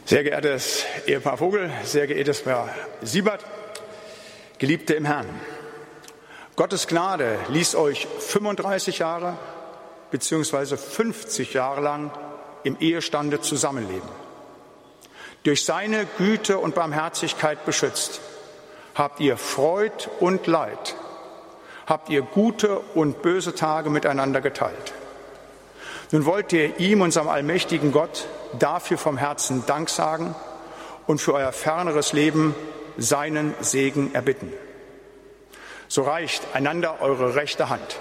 Sehr geehrtes Ehepaar Vogel, sehr geehrtes Paar Siebert, Geliebte im Herrn. Gottes Gnade ließ euch 35 Jahre bzw. 50 Jahre lang im Ehestande zusammenleben. Durch seine Güte und Barmherzigkeit beschützt, habt ihr Freud und Leid, habt ihr gute und böse Tage miteinander geteilt. Nun wollt ihr ihm, unserem allmächtigen Gott, dafür vom Herzen Dank sagen und für euer ferneres Leben seinen Segen erbitten. So reicht einander eure rechte Hand.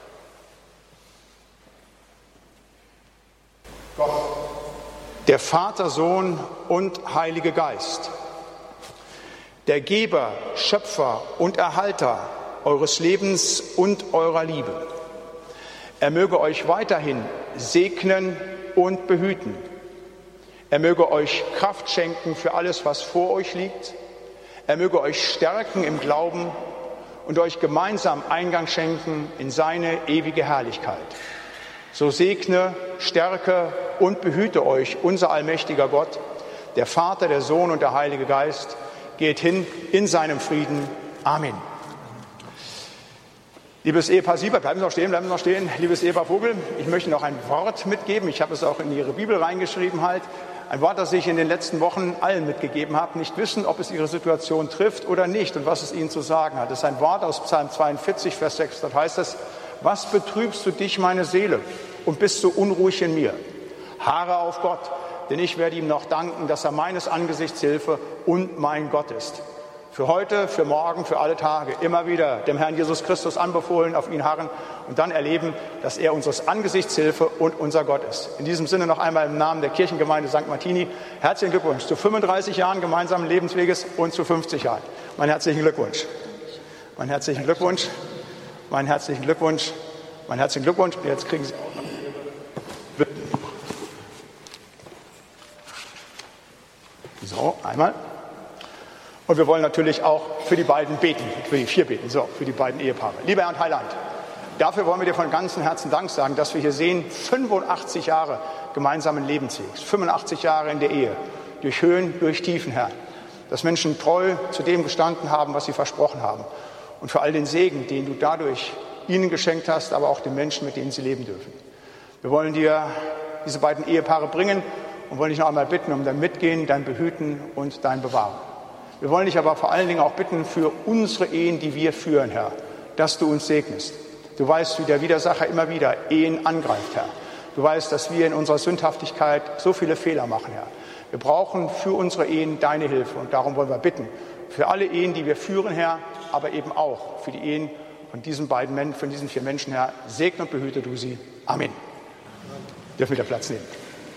Gott, der Vater, Sohn und Heilige Geist, der Geber, Schöpfer und Erhalter eures Lebens und eurer Liebe, er möge euch weiterhin segnen und behüten. Er möge euch Kraft schenken für alles, was vor euch liegt. Er möge euch stärken im Glauben und euch gemeinsam Eingang schenken in seine ewige Herrlichkeit. So segne, stärke und behüte euch unser allmächtiger Gott, der Vater, der Sohn und der Heilige Geist. Geht hin in seinem Frieden. Amen. Liebes Ehepaar Siebert, bleiben Sie noch stehen. Liebes Ehepaar Vogel, ich möchte noch ein Wort mitgeben. Ich habe es auch in Ihre Bibel reingeschrieben halt. Ein Wort, das ich in den letzten Wochen allen mitgegeben habe. Nicht wissen, ob es Ihre Situation trifft oder nicht und was es Ihnen zu sagen hat. Das ist ein Wort aus Psalm 42, Vers 6. Dort heißt es: Was betrübst du dich, meine Seele, und bist so unruhig in mir? Harre auf Gott, denn ich werde ihm noch danken, dass er meines Angesichts Hilfe und mein Gott ist. Für heute, für morgen, für alle Tage immer wieder dem Herrn Jesus Christus anbefohlen, auf ihn harren und dann erleben, dass er unseres Angesichts Hilfe und unser Gott ist. In diesem Sinne noch einmal im Namen der Kirchengemeinde St. Martini herzlichen Glückwunsch zu 35 Jahren gemeinsamen Lebensweges und zu 50 Jahren. Meinen herzlichen Glückwunsch. Meinen herzlichen Glückwunsch. Meinen herzlichen Glückwunsch. Meinen herzlichen Glückwunsch. Jetzt kriegen Sie auch noch. So, einmal. Und wir wollen natürlich auch für die beiden beten, für die 4 beten, so, für die beiden Ehepaare. Lieber Herr und Heiland, dafür wollen wir dir von ganzem Herzen Dank sagen, dass wir hier sehen, 85 Jahre gemeinsamen Lebenswegs, 85 Jahre in der Ehe, durch Höhen, durch Tiefen, Herr. Dass Menschen treu zu dem gestanden haben, was sie versprochen haben. Und für all den Segen, den du dadurch ihnen geschenkt hast, aber auch den Menschen, mit denen sie leben dürfen. Wir wollen dir diese beiden Ehepaare bringen und wollen dich noch einmal bitten um dein Mitgehen, dein Behüten und dein Bewahren. Wir wollen dich aber vor allen Dingen auch bitten für unsere Ehen, die wir führen, Herr, dass du uns segnest. Du weißt, wie der Widersacher immer wieder Ehen angreift, Herr. Du weißt, dass wir in unserer Sündhaftigkeit so viele Fehler machen, Herr. Wir brauchen für unsere Ehen deine Hilfe und darum wollen wir bitten. Für alle Ehen, die wir führen, Herr, aber eben auch für die Ehen von diesen 4 Menschen, Herr, segne und behüte du sie. Amen. Dürfen wir wieder Platz nehmen.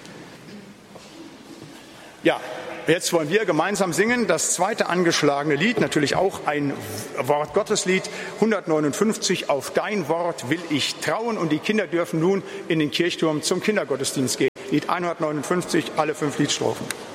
Ja. Jetzt wollen wir gemeinsam singen das zweite angeschlagene Lied, natürlich auch ein Wort Gottes Lied, 159, Auf dein Wort will ich trauen. Und die Kinder dürfen nun in den Kirchturm zum Kindergottesdienst gehen. Lied 159, alle 5 Liedstrophen.